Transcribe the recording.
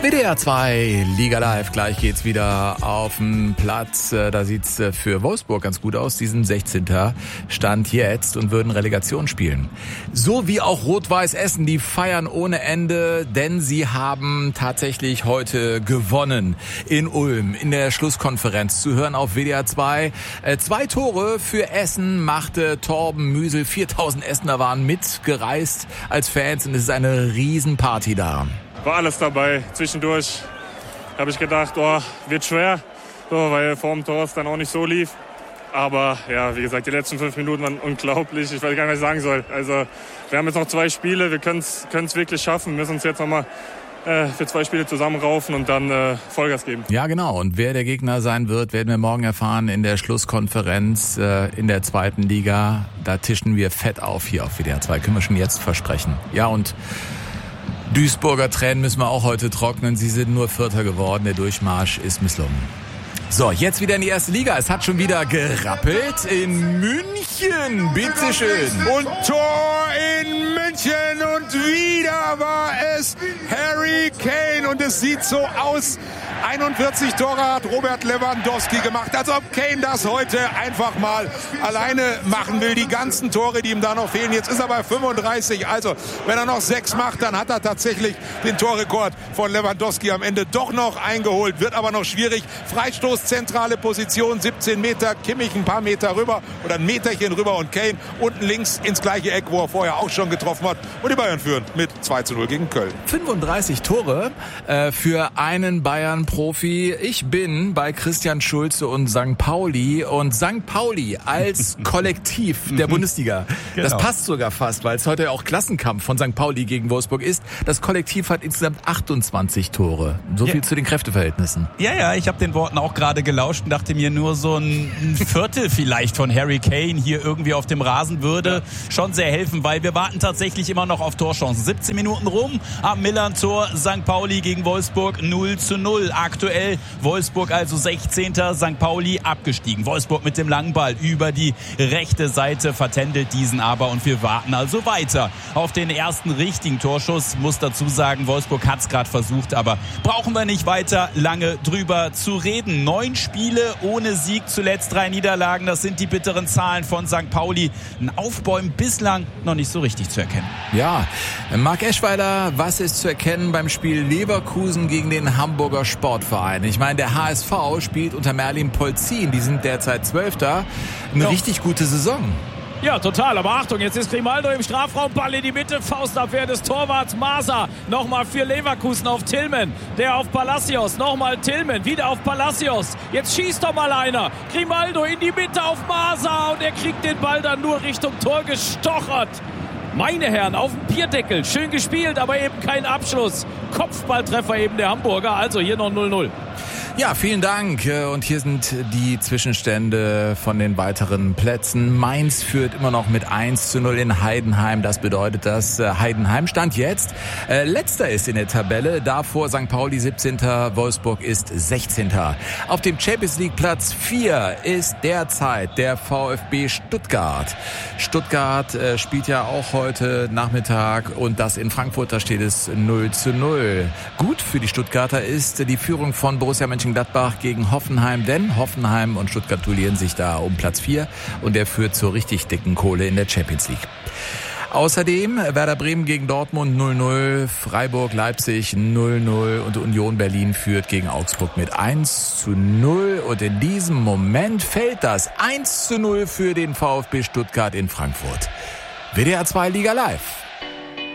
WDR 2, Liga Live, gleich geht's wieder auf den Platz. Da sieht's für Wolfsburg ganz gut aus. Die sind 16. Stand jetzt und würden Relegation spielen. So wie auch Rot-Weiß Essen, die feiern ohne Ende, denn sie haben tatsächlich heute gewonnen in Ulm in der Schlusskonferenz. Zu hören auf WDR 2. 2 Tore für Essen machte Torben Müsel. 4000 Essener waren mitgereist als Fans und es ist eine Riesenparty da. War alles dabei. Zwischendurch habe ich gedacht, wird schwer, weil vor dem Tor es dann auch nicht so lief. Aber ja, wie gesagt, die letzten 5 Minuten waren unglaublich. Ich weiß gar nicht, was ich sagen soll. Also wir haben jetzt noch 2 Spiele, wir können es wirklich schaffen. Wir müssen uns jetzt nochmal für 2 Spiele zusammenraufen und dann Vollgas geben. Ja, genau. Und wer der Gegner sein wird, werden wir morgen erfahren in der Schlusskonferenz in der 2. Liga. Da tischen wir fett auf hier auf WDR 2. Können wir schon jetzt versprechen. Ja, und Duisburger Tränen müssen wir auch heute trocknen. Sie sind nur Vierter geworden. Der Durchmarsch ist misslungen. So, jetzt wieder in die 1. Liga. Es hat schon wieder gerappelt in München. Bitteschön. Und Tor in München und wieder war es Harry Kane. Und es sieht so aus. 41 Tore hat Robert Lewandowski gemacht. Als ob Kane das heute einfach mal alleine machen will. Die ganzen Tore, die ihm da noch fehlen. Jetzt ist er bei 35. Also, wenn er noch 6 macht, dann hat er tatsächlich den Torrekord von Lewandowski am Ende doch noch eingeholt. Wird aber noch schwierig. Freistoß, zentrale Position, 17 Meter. Kimmich ein paar Meter rüber oder ein Meterchen rüber und Kane unten links ins gleiche Eck, wo er vorher auch schon getroffen hat. Und die Bayern führen mit 2:0 gegen Köln. 35 Tore für einen Bayern-Profi. Ich bin bei Christian Schulze und St. Pauli. Und St. Pauli als Kollektiv der Bundesliga, genau. Das passt sogar fast, weil es heute auch Klassenkampf von St. Pauli gegen Wolfsburg ist. Das Kollektiv hat insgesamt 28 Tore. So viel zu den Kräfteverhältnissen. Ja, ich habe den Worten auch gerade gelauscht und dachte mir, nur so ein Viertel vielleicht von Harry Kane hier irgendwie auf dem Rasen würde schon sehr helfen, weil wir warten tatsächlich immer noch auf Torchancen. 17 Minuten rum, am Millern-Tor, St. Pauli gegen Wolfsburg 0:0. Aktuell Wolfsburg also 16. St. Pauli abgestiegen. Wolfsburg mit dem langen Ball über die rechte Seite vertändelt diesen aber und wir warten also weiter auf den ersten richtigen Torschuss. Muss dazu sagen, Wolfsburg hat es gerade versucht, aber brauchen wir nicht weiter lange drüber zu reden. 9 Spiele ohne Sieg, zuletzt 3 Niederlagen. Das sind die bitteren Zahlen von St. Pauli. Ein Aufbäumen bislang noch nicht so richtig zu erkennen. Ja, Marc Eschweiler, was ist zu erkennen beim Spiel Leverkusen gegen den Hamburger Sportverein? Ich meine, der HSV spielt unter Merlin Polzin. Die sind derzeit 12. Eine richtig gute Saison. Ja, total. Aber Achtung, jetzt ist Grimaldo im Strafraum, Ball in die Mitte, Faustabwehr des Torwarts Masa. Nochmal für Leverkusen auf Tillman, der auf Palacios, nochmal Tillman, wieder auf Palacios. Jetzt schießt doch mal einer. Grimaldo in die Mitte auf Masa und er kriegt den Ball dann nur Richtung Tor gestochert. Meine Herren, auf dem Bierdeckel. Schön gespielt, aber eben kein Abschluss. Kopfballtreffer eben der Hamburger. Also hier noch 0:0. Ja, vielen Dank. Und hier sind die Zwischenstände von den weiteren Plätzen. Mainz führt immer noch mit 1:0 in Heidenheim. Das bedeutet, dass Heidenheim Stand jetzt letzter ist in der Tabelle. Davor St. Pauli 17. Wolfsburg ist 16. Auf dem Champions League Platz 4 ist derzeit der VfB Stuttgart. Stuttgart spielt ja auch heute Nachmittag und das in Frankfurt, da steht es 0:0. Gut für die Stuttgarter ist die Führung von Borussia Mönchengladbach gegen Hoffenheim, denn Hoffenheim und Stuttgart duellieren sich da um Platz 4 und der führt zur richtig dicken Kohle in der Champions League. Außerdem Werder Bremen gegen Dortmund 0:0, Freiburg Leipzig 0:0 und Union Berlin führt gegen Augsburg mit 1:0 und in diesem Moment fällt das 1:0 für den VfB Stuttgart in Frankfurt. WDR 2 Liga Live.